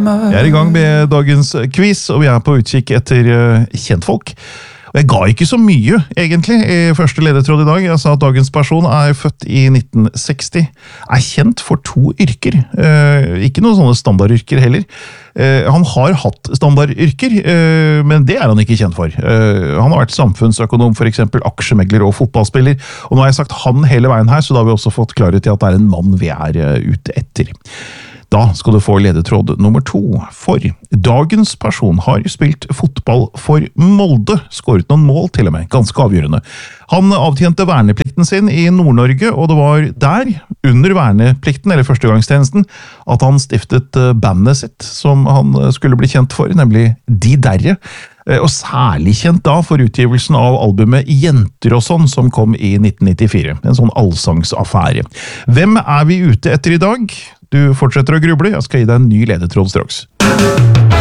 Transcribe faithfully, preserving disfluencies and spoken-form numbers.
Jeg er i gang med dagens quiz, og vi er på utkikk etter uh, kjentfolk. Og jeg ga ikke så mye, egentlig, i første ledetråd i dag. Jeg sa at dagens person er født i nitten seksti, er kjent for to yrker. Uh, ikke noen sånne standardyrker heller. Uh, han har hatt standardyrker, uh, men det er han ikke kjent for. Uh, han har vært samfunnsøkonom, for eksempel aksjemegler og fotballspiller. Og nå har jeg sagt han hele veien her, så da har vi også fått klarhet til at det er en mann vi er uh, ute etter. Da skal du få ledetråd nummer to, for dagens person har spilt fotball for Molde, skåret noen mål til og med, ganske avgjørende. Han avtjente verneplikten sin i Nord-Norge, og det var der, under verneplikten, eller førstegangstjenesten, at han stiftet bandet sitt, som han skulle bli kjent for, nemlig De Derre. Og særlig kjent da for utgivelsen av albumet Jenter og sånn, som kom i nitten nittifire. En sånn allsangsaffære. Hvem er vi ute etter i dag? Du fortsetter å gruble, jeg skal gi deg en ny ledetråd straks.